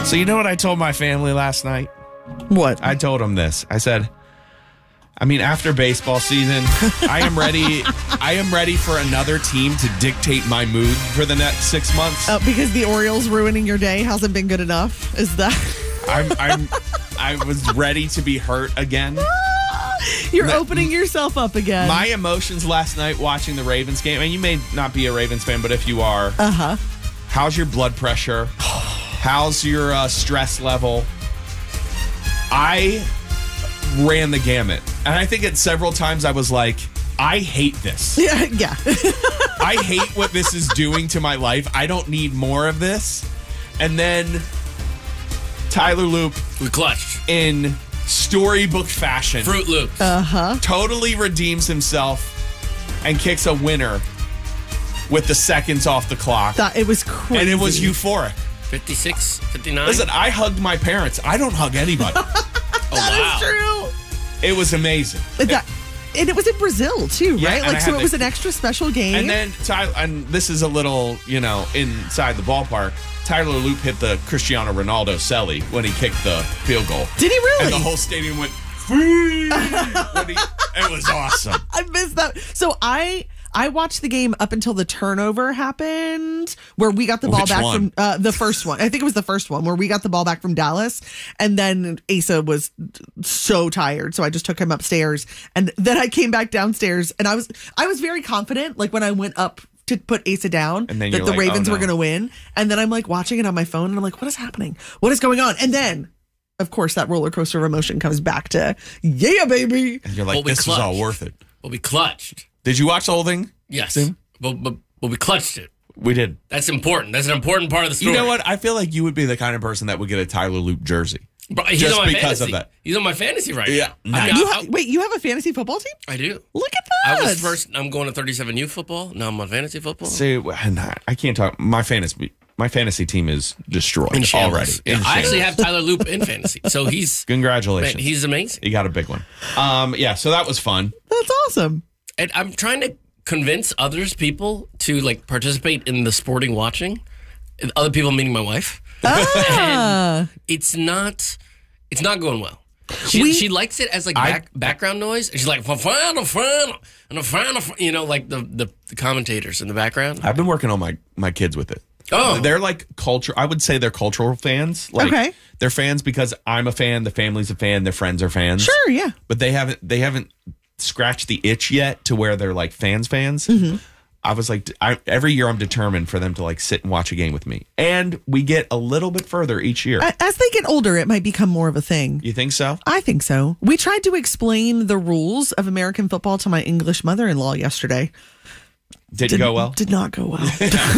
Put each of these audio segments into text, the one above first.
So you know what I told my family last night? What? I told them this. I said, after baseball season, I am ready for another team to dictate my mood for the next 6 months. Because the Orioles ruining your day hasn't been good enough? Is that? I was ready to be hurt again. You're opening yourself up again. My emotions last night watching the Ravens game, and you may not be a Ravens fan, but if you are, how's your blood pressure? How's your stress level? I ran the gamut. And I think several times I was like, I hate this. Yeah. I hate what this is doing to my life. I don't need more of this. And then Tyler Loop. We clutched. In storybook fashion. Fruit Loops. Totally redeems himself and kicks a winner with the seconds off the clock. It was crazy. And it was euphoric. 56, 59. Listen, I hugged my parents. I don't hug anybody. That is true. It was amazing. And it was in Brazil, too, Yeah, right? and So it was an extra special game. And then, and this is a little, inside the ballpark, Tyler Loop hit the Cristiano Ronaldo celly when he kicked the field goal. Did he really? And the whole stadium went, free! It was awesome. I missed that. So I watched the game up until the turnover happened, where we got the ball back from the first one. I think it was the first one where we got the ball back from Dallas, and then Asa was so tired, so I just took him upstairs, and then I came back downstairs, and I was very confident, like when I went up to put Asa down, and then that the Ravens were going to win, and then I'm like watching it on my phone, and I'm like, what is happening? What is going on? And then, of course, that roller coaster of emotion comes back to, yeah, baby. And you're like, this was all worth it. Well, we clutched. Did you watch the whole thing? Yes. But we clutched it. We did. That's important. That's an important part of the story. You know what? I feel like you would be the kind of person that would get a Tyler Loop jersey. Bro, he's just on my because fantasy. of that. He's on my fantasy right Yeah. now. Nice. Wait, you have a fantasy football team? I do. Look at that. I was first. I'm going to 37U football. Now I'm on fantasy football. See, I can't talk. My fantasy team is destroyed already. Yeah, I actually have Tyler Loop in fantasy. So he's... Congratulations. Man, he's amazing. You got a big one. So that was fun. That's awesome. And I'm trying to convince people to participate in the sporting watching. Other people meaning my wife. And it's not going well. She likes it as background noise. And she's like, the commentators in the background. I've been working on my kids with it. Oh, they're culture. I would say they're cultural fans. Okay, they're fans because I'm a fan. The family's a fan. Their friends are fans. Sure, yeah. But they haven't scratched the itch yet to where they're fans. Mm-hmm. I was every year I'm determined for them to sit and watch a game with me, and we get a little bit further each year. As they get older, it might become more of a thing. You think so? I think so. We tried to explain the rules of American football to my English mother-in-law yesterday. Didn't go well? Did not go well.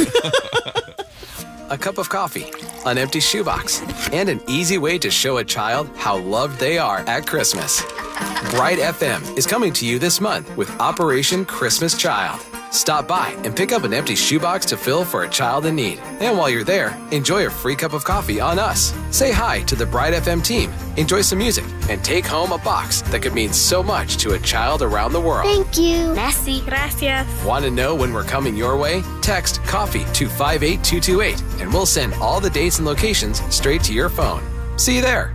A cup of coffee, an empty shoebox, and an easy way to show a child how loved they are at Christmas. Bright FM is coming to you this month with Operation Christmas Child. Stop by and pick up an empty shoebox to fill for a child in need. And while you're there, enjoy a free cup of coffee on us. Say hi to the Bright FM team, enjoy some music, and take home a box that could mean so much to a child around the world. Thank you. Merci. Gracias. Want to know when we're coming your way? Text coffee to 58228 and we'll send all the dates and locations straight to your phone. See you there.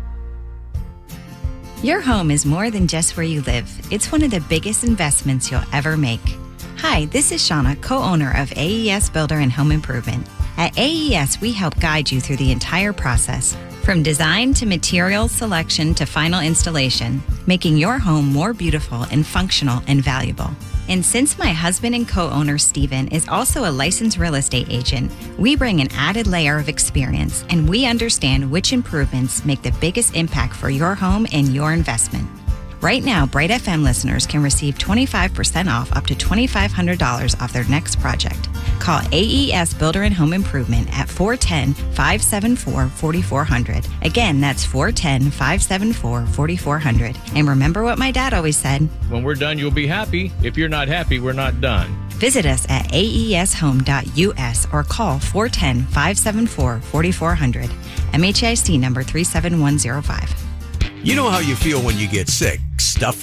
Your home is more than just where you live. It's one of the biggest investments you'll ever make. Hi, this is Shauna, co-owner of AES Builder and Home Improvement. At AES, we help guide you through the entire process, from design to material selection to final installation, making your home more beautiful and functional and valuable. And since my husband and co-owner Steven is also a licensed real estate agent, we bring an added layer of experience, and we understand which improvements make the biggest impact for your home and your investment. Right now, Bright FM listeners can receive 25% off up to $2,500 off their next project. Call AES Builder and Home Improvement at 410-574-4400. Again, that's 410-574-4400. And remember what my dad always said: when we're done, you'll be happy. If you're not happy, we're not done. Visit us at aeshome.us or call 410-574-4400. MHIC number 37105. You know how you feel when you get sick. Stuffy.